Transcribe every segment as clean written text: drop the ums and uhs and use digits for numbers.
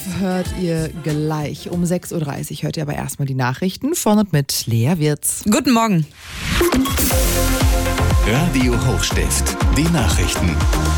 hört ihr gleich. Um 6.30 Uhr hört ihr aber erstmal die Nachrichten von und mit Lea Wirz. Guten Morgen. Radio Hochstift, die Nachrichten.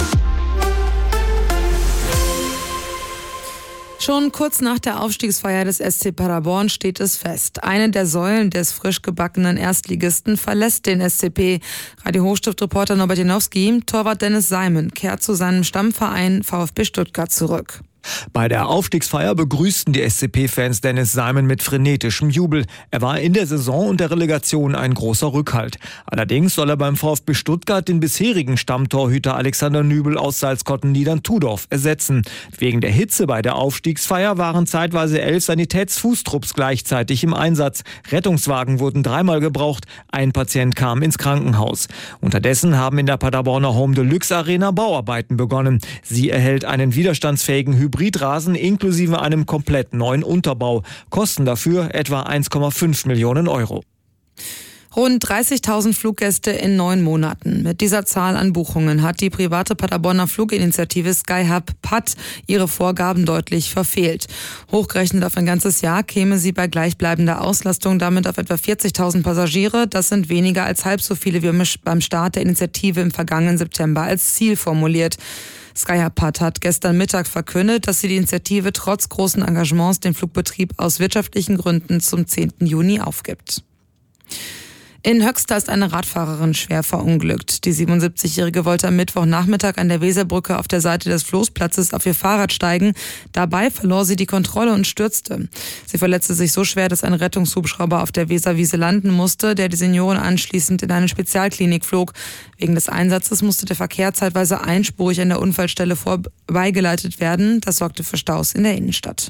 Schon kurz nach der Aufstiegsfeier des SC Paderborn steht es fest. Eine der Säulen des frisch gebackenen Erstligisten verlässt den SCP. Radio Hochstift-Reporter Norbert Janowski, Torwart Dennis Simon, kehrt zu seinem Stammverein VfB Stuttgart zurück. Bei der Aufstiegsfeier begrüßten die SCP-Fans Dennis Simon mit frenetischem Jubel. Er war in der Saison und der Relegation ein großer Rückhalt. Allerdings soll er beim VfB Stuttgart den bisherigen Stammtorhüter Alexander Nübel aus Salzkotten-Niedern-Tudorf ersetzen. Wegen der Hitze bei der Aufstiegsfeier waren zeitweise 11 Sanitätsfußtrupps gleichzeitig im Einsatz. Rettungswagen wurden 3-mal gebraucht. Ein Patient kam ins Krankenhaus. Unterdessen haben in der Paderborner Home Deluxe Arena Bauarbeiten begonnen. Sie erhält einen widerstandsfähigen Hybridrasen inklusive einem komplett neuen Unterbau. Kosten dafür etwa 1,5 Millionen Euro. Rund 30.000 Fluggäste in 9 Monaten. Mit dieser Zahl an Buchungen hat die private Paderborner Fluginitiative SkyHub PAD ihre Vorgaben deutlich verfehlt. Hochgerechnet auf ein ganzes Jahr käme sie bei gleichbleibender Auslastung damit auf etwa 40.000 Passagiere. Das sind weniger als halb so viele wie beim Start der Initiative im vergangenen September als Ziel formuliert. SkyHub PAD hat gestern Mittag verkündet, dass sie die Initiative trotz großen Engagements den Flugbetrieb aus wirtschaftlichen Gründen zum 10. Juni aufgibt. In Höxter ist eine Radfahrerin schwer verunglückt. Die 77-Jährige wollte am Mittwochnachmittag an der Weserbrücke auf der Seite des Floßplatzes auf ihr Fahrrad steigen. Dabei verlor sie die Kontrolle und stürzte. Sie verletzte sich so schwer, dass ein Rettungshubschrauber auf der Weserwiese landen musste, der die Seniorin anschließend in eine Spezialklinik flog. Wegen des Einsatzes musste der Verkehr zeitweise einspurig an der Unfallstelle vorbeigeleitet werden. Das sorgte für Staus in der Innenstadt.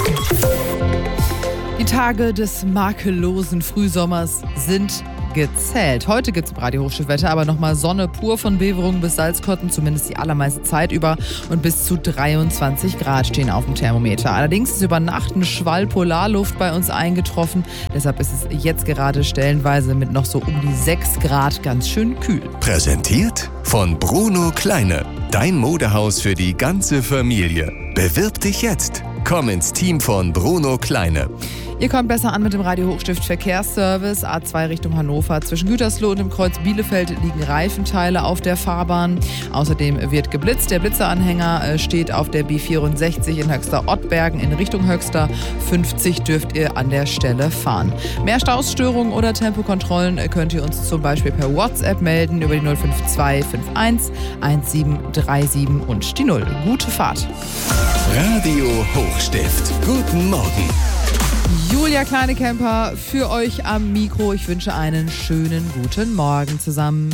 Die Tage des makellosen Frühsommers sind gezählt. Heute gibt es im Radio Hochstift-Wetter aber nochmal Sonne pur von Beverungen bis Salzkotten, zumindest die allermeiste Zeit über, und bis zu 23 Grad stehen auf dem Thermometer. Allerdings ist über Nacht eine Schwall Polarluft bei uns eingetroffen, deshalb ist es jetzt gerade stellenweise mit noch so um die 6 Grad ganz schön kühl. Präsentiert von Bruno Kleine, dein Modehaus für die ganze Familie. Bewirb dich jetzt. Komm ins Team von Bruno Kleine. Ihr kommt besser an mit dem Radio Hochstift Verkehrsservice. A2 Richtung Hannover. Zwischen Gütersloh und dem Kreuz Bielefeld liegen Reifenteile auf der Fahrbahn. Außerdem wird geblitzt. Der Blitzeranhänger steht auf der B64 in Höxter-Ottbergen in Richtung Höxter. 50 dürft ihr an der Stelle fahren. Mehr Stausstörungen oder Tempokontrollen könnt ihr uns zum Beispiel per WhatsApp melden über die 05251 1737 und die 0. Gute Fahrt. Radio Hochstift. Guten Morgen. Julia Kleinekemper für euch am Mikro. Ich wünsche einen schönen guten Morgen zusammen.